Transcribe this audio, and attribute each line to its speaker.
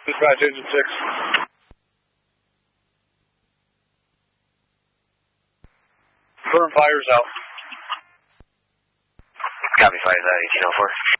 Speaker 1: Dispatch Engine 6. Firm fires out.
Speaker 2: Copy, fires out, 1804.